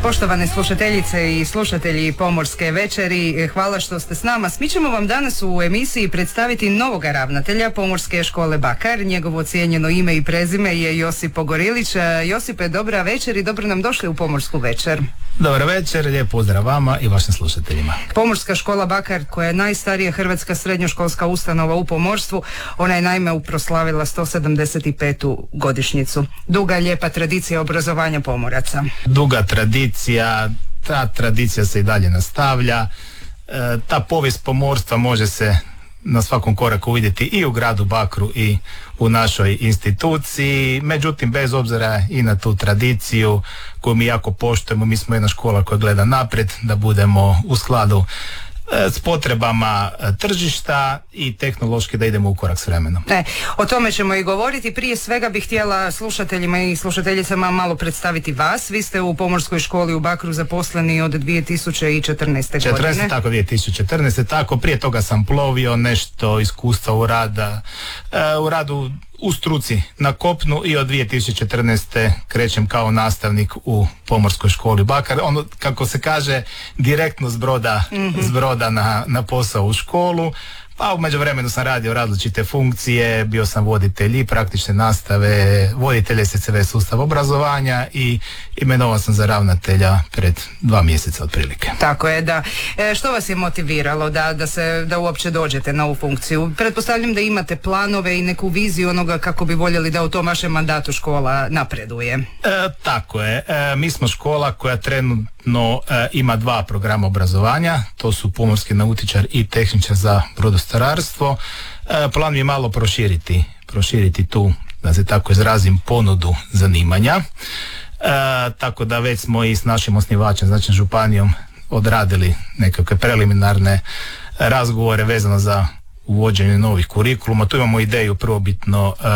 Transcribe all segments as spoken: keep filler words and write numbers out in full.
Poštovane slušateljice i slušatelji Pomorske večeri, hvala što ste s nama. Mi ćemo vam danas u emisiji predstaviti novoga ravnatelja Pomorske škole Bakar. Njegovo cijenjeno ime i prezime je Josip Pogorilić. Josipe, dobra večer i dobro nam došli u Pomorsku večer. Dobar večer, lijep pozdrav vama i vašim slušateljima. Pomorska škola Bakar, koja je najstarija hrvatska srednjoškolska ustanova u pomorstvu, ona je naime proslavila sto sedamdeset petu godišnjicu. Duga, lijepa tradicija obrazovanja pomoraca. Duga tradicija, ta tradicija se i dalje nastavlja. E, ta povijest pomorstva može se na svakom koraku vidjeti i u gradu Bakru i u našoj instituciji. Međutim, bez obzira i na tu tradiciju koju mi jako poštujemo, mi smo jedna škola koja gleda naprijed, da budemo u skladu s potrebama tržišta i tehnološki da idemo u korak s vremenom. E, o tome ćemo i govoriti. Prije svega bih htjela slušateljima i slušateljicama malo predstaviti vas. Vi ste u Pomorskoj školi u Bakru zaposleni od dvije tisuće četrnaeste. godine. Tako, dvije tisuće četrnaeste. Tako, prije toga sam plovio, nešto iskustva u rada, u radu u struci na kopnu i od dvije tisuće četrnaeste krećem kao nastavnik u Pomorskoj školi Bakar. Ono, kako se kaže, direktno s broda, mm-hmm. s broda na, na posao u školu. Pa u međuvremenu sam radio različite funkcije, bio sam voditelj i praktične nastave, voditelj S C V sustav obrazovanja i imenovan sam za ravnatelja pred dva mjeseca otprilike. Tako je, da. E, što vas je motiviralo da, da, se, da uopće dođete na ovu funkciju? Pretpostavljam da imate planove i neku viziju onoga kako bi voljeli da u tom vašem mandatu škola napreduje. E, tako je. E, mi smo škola koja trenutno e, ima dva programa obrazovanja, to su pomorski nautičar i tehničar za brodostararstvo. E, plan mi je malo proširiti, proširiti tu, da se tako izrazim, ponudu zanimanja. E, tako da već smo i s našim osnivačem, znači županijom, odradili nekakve preliminarne razgovore vezano za uvođenje novih kurikuluma. Tu imamo ideju prvobitno e,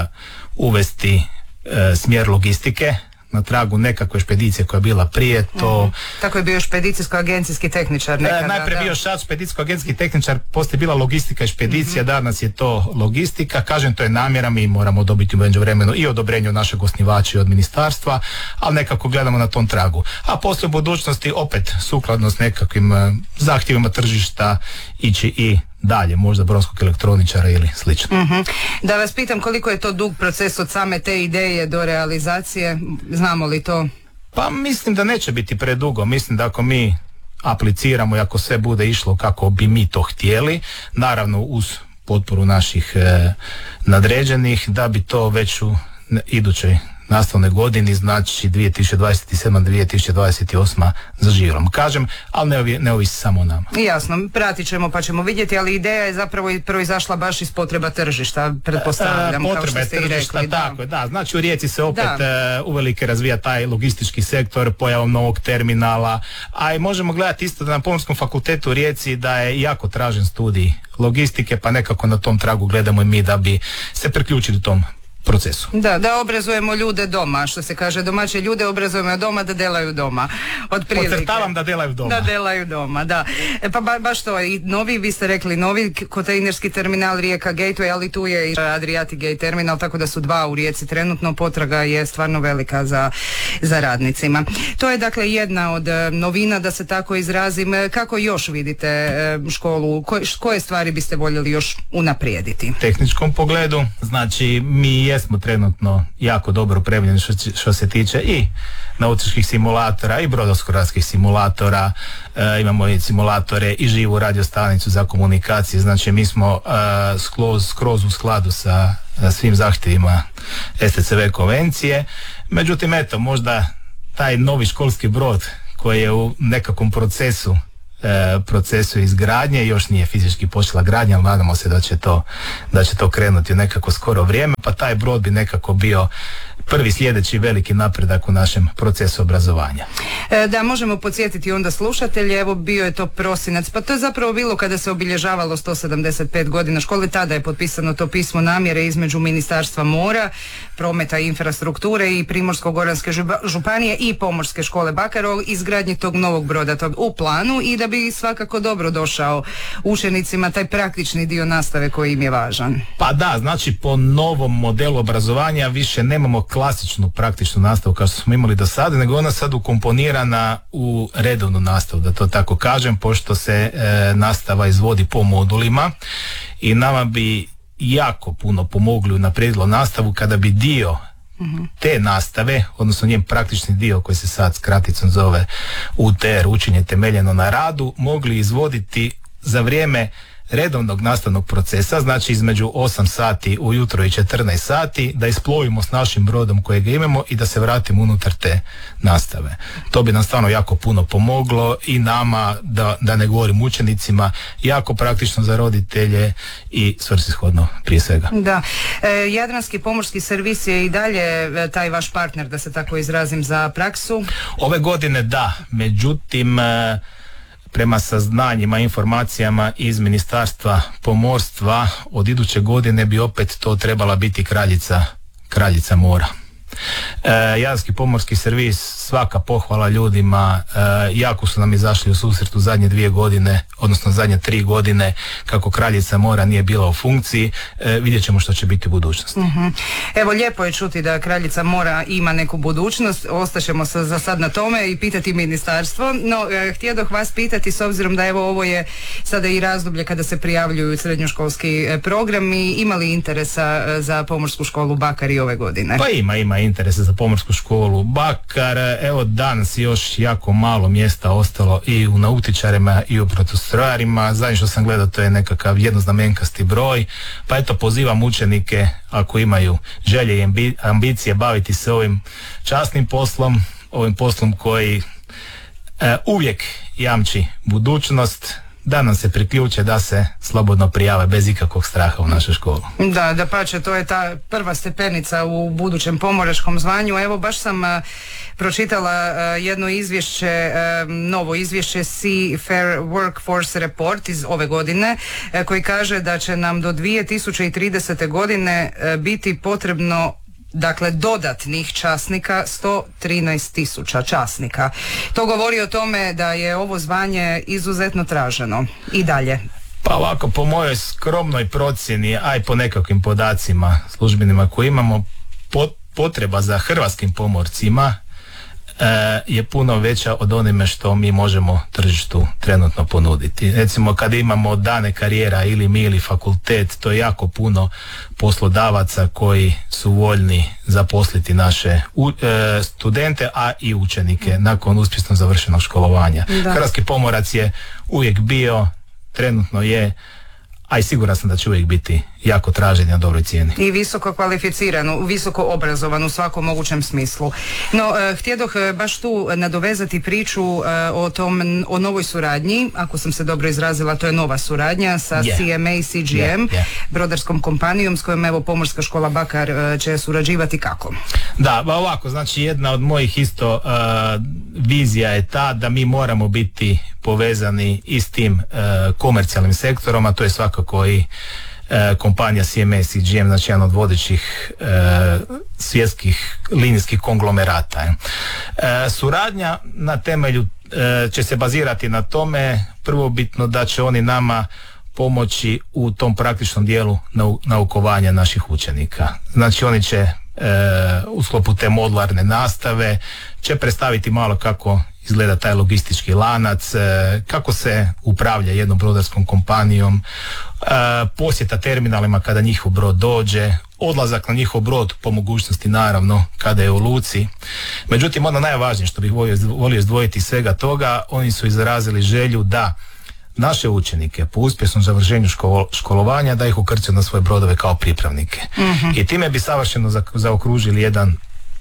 uvesti e, smjer logistike na tragu nekakve špedicije koja je bila prije to. Mm. Tako je bio špedicijsko-agencijski tehničar nekada. E, najprije da. bio šat špedicijsko-agencijski tehničar, poslije bila logistika i špedicija, mm-hmm. danas je to logistika. Kažem, to je namjera, mi moramo dobiti u međuvremenu i odobrenje od našeg osnivača i od ministarstva, ali nekako gledamo na tom tragu. A poslije u budućnosti opet sukladno s nekakvim uh, zahtjevima tržišta ići i dalje, možda brodskog elektroničara ili slično. Mm-hmm. Da vas pitam, koliko je to dug proces od same te ideje do realizacije, znamo li to? Pa mislim da neće biti predugo, mislim da ako mi apliciramo i ako sve bude išlo kako bi mi to htjeli, naravno uz potporu naših e, nadređenih, da bi to već u idućoj nastavnoj godini, znači dvije tisuće dvadeset sedma do dvije tisuće dvadeset osma zaživjelo. Kažem, ali ne, ovi, ne ovisi samo o nama. Jasno, pratit ćemo pa ćemo vidjeti, ali ideja je zapravo proizašla baš iz potreba tržišta, pretpostavljam, e, kao što ste i rekli. Tako je, da. Znači u Rijeci se opet e, uvelike razvija taj logistički sektor pojavom novog terminala, a i možemo gledati isto da na Pomorskom fakultetu u Rijeci da je jako tražen studij logistike, pa nekako na tom tragu gledamo i mi da bi se priključili tom procesu. Da, da obrazujemo ljude doma, što se kaže, domaće ljude obrazujemo doma da delaju doma. Otprilike. Podcrtavam da delaju doma. Da delaju doma, da. E, pa ba, baš to, i novi, vi ste rekli, novi kontejnerski terminal Rijeka Gateway, ali tu je i Adriatic Gate terminal, tako da su dva u Rijeci trenutno, potraga je stvarno velika za, za radnicima. To je dakle jedna od novina, da se tako izrazim. Kako još vidite školu, Ko, koje stvari biste voljeli još unaprijediti? U tehničkom pogledu, znači mi jesmo trenutno jako dobro opremljeni što, što se tiče i nautičkih simulatora i brodoskorarskih simulatora, e, imamo i simulatore i živu radiostanicu za komunikacije, znači mi smo e, skroz, skroz u skladu sa svim zahtjevima S T C V konvencije. Međutim, eto, možda taj novi školski brod koji je u nekakvom procesu E, procesu izgradnje, još nije fizički počela gradnja, ali nadamo se da će to, da će to krenuti u nekako skoro vrijeme, pa taj brod bi nekako bio prvi sljedeći veliki napredak u našem procesu obrazovanja. E, da, možemo podsjetiti onda slušatelje, evo bio je to prosinac, pa to je zapravo bilo kada se obilježavalo sto sedamdeset pet godina škole, tada je potpisano to pismo namjere između Ministarstva mora, prometa i infrastrukture i Primorsko-goranske županije i Pomorske škole Bakar o izgradnji tog novog broda tog u planu i da bi svakako dobro došao učenicima taj praktični dio nastave koji im je važan. Pa da, znači po novom modelu obrazovanja više nemamo klasičnu praktičnu nastavu kao što smo imali do sada, nego ona sad ukomponirana u redovnu nastavu, da to tako kažem, pošto se e, nastava izvodi po modulima i nama bi jako puno pomogli, unaprijedilo nastavu kada bi dio te nastave, odnosno njen praktični dio koji se sad s kraticom zove U T R, učenje temeljeno na radu, mogli izvoditi za vrijeme redovnog nastavnog procesa, znači između osam sati ujutro i četrnaest sati, da isplovimo s našim brodom kojeg imamo i da se vratimo unutar te nastave. To bi nam stvarno jako puno pomoglo i nama, da, da ne govorim učenicima, jako praktično za roditelje i svrsishodno prije svega. Da. E, Jadranski pomorski servis je i dalje taj vaš partner, da se tako izrazim, za praksu? Ove godine da, međutim prema saznanjima, informacijama iz Ministarstva pomorstva od iduće godine bi opet to trebala biti kraljica, kraljica mora. E, Jadranski pomorski servis, svaka pohvala ljudima, e, jako su nam izašli u susret u zadnje dvije godine, odnosno zadnje tri godine kako kraljica mora nije bila u funkciji. E, vidjet ćemo što će biti u budućnosti. Uh-huh. Evo, lijepo je čuti da kraljica mora ima neku budućnost, ostaćemo se za sad na tome i pitati ministarstvo, no e, htjedoh vas pitati, s obzirom da evo ovo je sada i razdoblje kada se prijavljuju srednjoškolski e, programi, ima li interesa e, za Pomorsku školu Bakar i ove godine? Pa ima, ima interese za Pomorsku školu Bakar. Evo danas još jako malo mjesta ostalo i u nautičarima i u protostrojarima. Zadnje što sam gledao to je nekakav jednoznamenkasti broj, pa eto pozivam učenike ako imaju želje i ambicije baviti se ovim časnim poslom, ovim poslom koji e, uvijek jamči budućnost, da nam se priključe, da se slobodno prijave bez ikakvog straha u našu školu. Da, da pače, to je ta prva stepenica u budućem pomoračkom zvanju. Evo, baš sam uh, pročitala uh, jedno izvješće, uh, novo izvješće Seafair Workforce Report iz ove godine, uh, koji kaže da će nam do dvije tisuće tridesete godine uh, biti potrebno, dakle, dodatnih časnika sto trinaest tisuća časnika. To govori o tome da je ovo zvanje izuzetno traženo i dalje. Pa ovako, po mojoj skromnoj procjeni, a i po nekakvim podacima službenima koje imamo, potreba za hrvatskim pomorcima je puno veća od onime što mi možemo tržištu trenutno ponuditi. Recimo kad imamo dane karijera ili mi ili fakultet, to je jako puno poslodavaca koji su voljni zaposliti naše u, e, studente, a i učenike nakon uspješno završenog školovanja. Da. Hrvatski pomorac je uvijek bio, trenutno je, a i siguran sam da će uvijek biti jako tražen na dobroj cijeni. I visoko kvalificiran, visoko obrazovan u svakom mogućem smislu. No, eh, htjedoh baš tu nadovezati priču eh, o tom, o novoj suradnji, ako sam se dobro izrazila, to je nova suradnja sa yeah. C M A C G M, yeah, yeah. brodarskom kompanijom s kojom evo Pomorska škola Bakar eh, će surađivati kako? Da, ba ovako, znači jedna od mojih isto uh, vizija je ta da mi moramo biti povezani i s tim uh, komercijalnim sektorom, a to je svakako i uh, kompanija C M A C G M, znači jedan od vodećih uh, svjetskih linijskih konglomerata. Uh, suradnja na temelju uh, će se bazirati na tome, prvobitno da će oni nama pomoći u tom praktičnom dijelu nau- naukovanja naših učenika. Znači oni će E, u sklopu te modularne nastave će predstaviti malo kako izgleda taj logistički lanac, e, kako se upravlja jednom brodarskom kompanijom, e, posjeta terminalima kada njihov brod dođe, odlazak na njihov brod po mogućnosti naravno kada je u luci. Međutim, ono najvažnije što bih volio, volio izdvojiti iz svega toga, oni su izrazili želju da naše učenike po uspješnom završenju škol, školovanja da ih ukrcaju na svoje brodove kao pripravnike. Mm-hmm. I time bi savršeno za, zaokružili jedan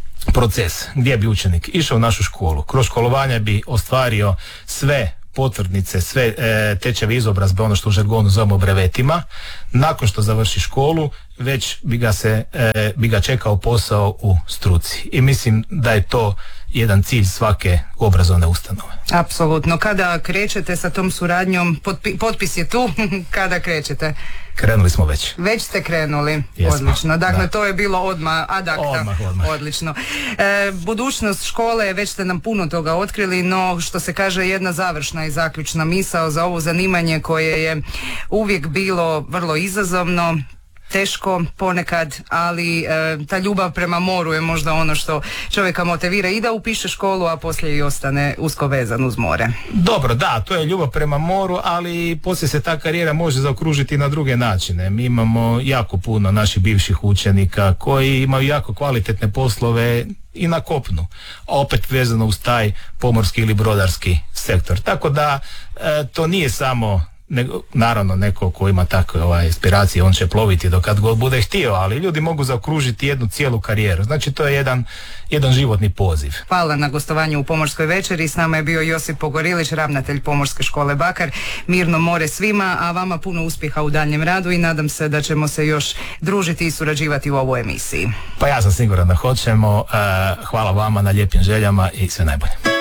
proces gdje bi učenik išao u našu školu. Kroz školovanje bi ostvario sve potvrdnice, sve e, tečeve izobrazbe, ono što u žargonu zovemo brevetima. Nakon što završi školu, već bi ga, se, e, bi ga čekao posao u struci. I mislim da je to jedan cilj svake obrazovne ustanove. Apsolutno. Kada krećete sa tom suradnjom, potpi, potpis je tu, kada krećete? Krenuli smo već. Već ste krenuli, Jesmo, odlično. Dakle, da. to je bilo odmah ad acta. Odmah, odmah. Odlično. E, budućnost škole, već ste nam puno toga otkrili, no što se kaže jedna završna i zaključna misao za ovo zanimanje koje je uvijek bilo vrlo izazovno, teško ponekad, ali e, ta ljubav prema moru je možda ono što čovjeka motivira i da upiše školu, a poslije i ostane usko vezan uz more. Dobro, da, to je ljubav prema moru, ali poslije se ta karijera može zaokružiti na druge načine. Mi imamo jako puno naših bivših učenika koji imaju jako kvalitetne poslove i na kopnu, a opet vezano uz taj pomorski ili brodarski sektor. Tako da e, to nije samo nego, naravno neko ko ima takve ovaj, inspiracije, on će ploviti do kad god bude htio, ali ljudi mogu zaokružiti jednu cijelu karijeru. Znači to je jedan, jedan životni poziv. Hvala na gostovanju u Pomorskoj večeri. S nama je bio Josip Pogorilić, ravnatelj Pomorske škole Bakar. Mirno more svima, a vama puno uspjeha u daljnjem radu i nadam se da ćemo se još družiti i surađivati u ovoj emisiji. Pa ja sam siguran da hoćemo. Hvala vama na lijepim željama i sve najbolje.